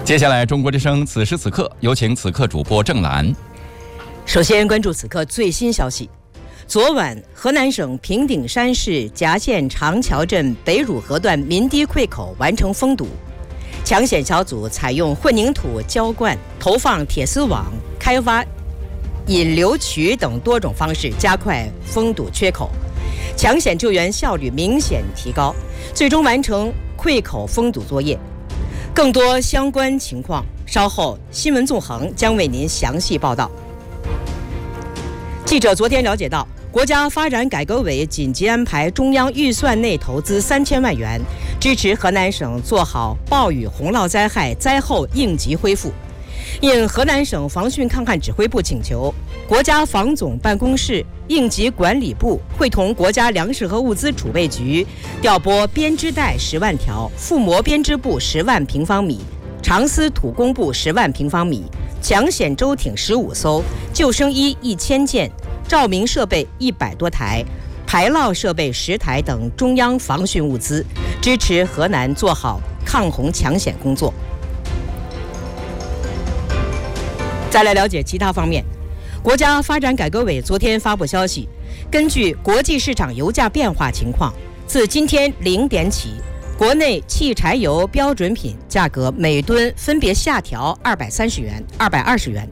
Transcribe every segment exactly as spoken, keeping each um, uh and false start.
接下来，中国之声此时此刻，有请此刻主播郑兰。 首先关注此刻最新消息。昨晚，河南省平顶山市夹县长桥镇北汝河段民堤溃口完成封堵，抢险小组采用混凝土浇灌、投放铁丝网、开挖引流渠等多种方式，加快封堵缺口，抢险救援效率明显提高，最终完成溃口封堵作业。更多相关情况，稍后新闻纵横将为您详细报道。记者昨天了解到，国家发展改革委紧急安排中央预算内投资三千万元，支持河南省做好暴雨洪涝灾害灾后应急恢复。应河南省防汛抗旱指挥部请求，国家防总办公室、应急管理部会同国家粮食和物资储备局调拨编织袋十万条、覆膜编织布十万平方米、长丝土工布十万平方米、抢险舟艇十五艘、救生衣一千件、照明设备一百多台、排涝设备十台等中央防汛物资，支持河南做好抗洪抢险工作。再来了解其他方面，国家发展改革委昨天发布消息，根据国际市场油价变化情况，自今天零点起，国内汽柴油标准品价格每吨分别下调二百三十元、二百二十元。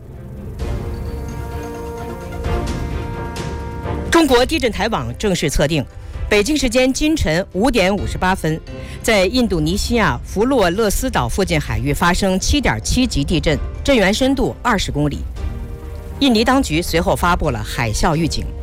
中国地震台网正式测定，北京时间今晨五点五十八分，在印度尼西亚弗洛勒斯岛附近海域发生七点七级地震，震源深度二十公里。印尼当局随后发布了海啸预警。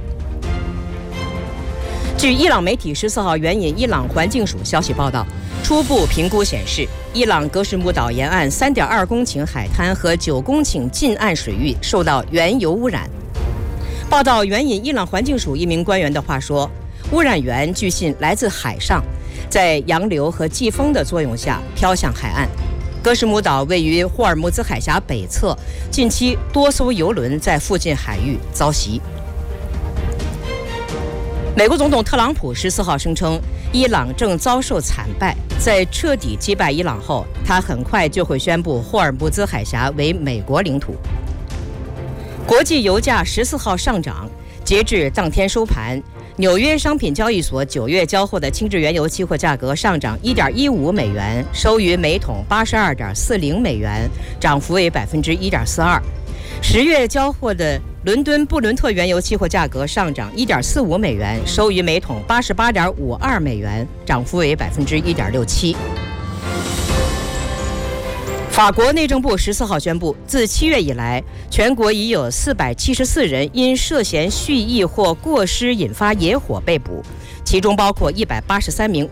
据伊朗媒体十四号援引伊朗环境署消息报道，初步评估显示，伊朗格什木岛沿岸三点二公顷海滩和九公顷近岸水域受到原油污染。报道援引伊朗环境署一名官员的话说，污染源据信来自海上，在洋流和季风的作用下飘向海岸。格什木岛位于霍尔木兹海峡北侧，近期多艘油轮在附近海域遭袭。美国总统特朗普十四号声称，伊朗正遭受惨败，在彻底击败伊朗后，他很快就会宣布霍尔木兹海峡为美国领土。国际油价十四号上涨，截至当天收盘，纽约商品交易所九月交货的轻质原油期货价格上涨 一点一五美元，收于每桶八十二点四零美元，涨幅为 百分之一点四二。十月交货的伦敦布伦特原油期货价格上涨 一点四五美元，收于每桶八十八点五二美元，涨幅为 百分之一点六七。法国内政部十四号宣布，自七月以来，全国已有四百七十四人因涉嫌蓄意或过失引发野火被捕，其中包括一百八十三名